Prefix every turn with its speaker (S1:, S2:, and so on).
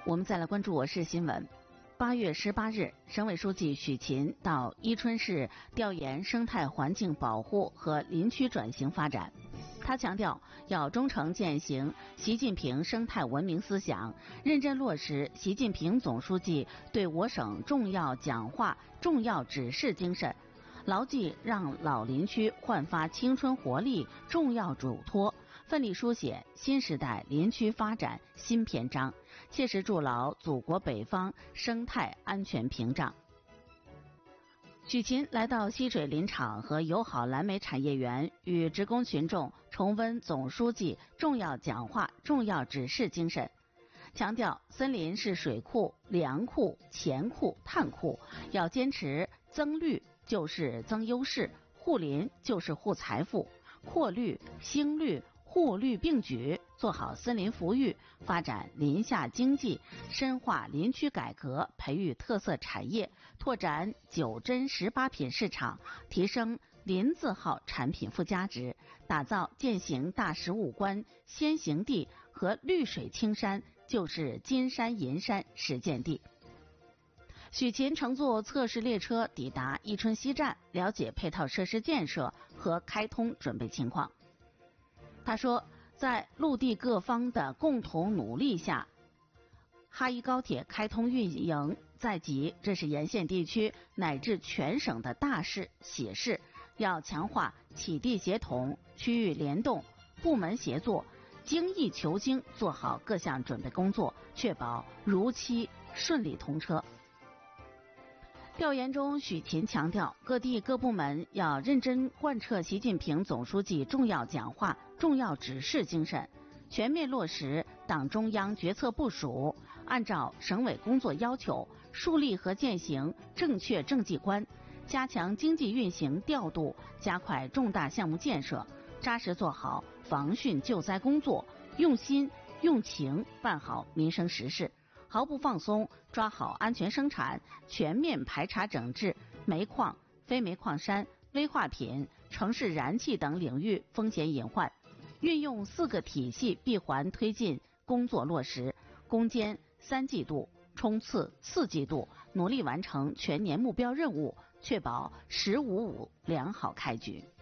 S1: 我们再来关注我市新闻。8月18日，省委书记许勤到伊春市调研生态环境保护和林区转型发展。他强调，要忠诚践行习近平生态文明思想，认真落实习近平总书记对我省重要讲话、重要指示精神，牢记让老林区焕发青春活力重要嘱托，奋力书写新时代林区发展新篇章，切实筑牢祖国北方生态安全屏障。许勤来到西水林场和友好蓝莓产业园，与职工群众重温总书记重要讲话、重要指示精神，强调森林是水库、粮库、钱库、碳库，要坚持增绿就是增优势，护林就是护财富，扩绿、兴绿、护绿并举，做好森林復育，发展林下经济，深化林区改革，培育特色产业，拓展9珍18品市场，提升林字号产品附加值，打造践行大15关先行地和绿水青山就是金山银山实践地。许勤乘坐测试列车抵达伊春西站，了解配套设施建设和开通准备情况。他说，在陆地各方的共同努力下，哈伊高铁开通运营在即，这是沿线地区乃至全省的大事喜事，要强化启地协同、区域联动、部门协作，精益求精，做好各项准备工作，确保如期顺利通车。调研中，许勤强调，各地各部门要认真贯彻习近平总书记重要讲话、重要指示精神，全面落实党中央决策部署，按照省委工作要求，树立和践行正确政绩观，加强经济运行调度，加快重大项目建设，扎实做好防汛救灾工作，用心用情办好民生实事，毫不放松，抓好安全生产，全面排查整治煤矿、非煤矿山、危化品、城市燃气等领域风险隐患，运用4个体系闭环推进工作落实，攻坚3季度，冲刺4季度，努力完成全年目标任务，确保“10-5-5”良好开局。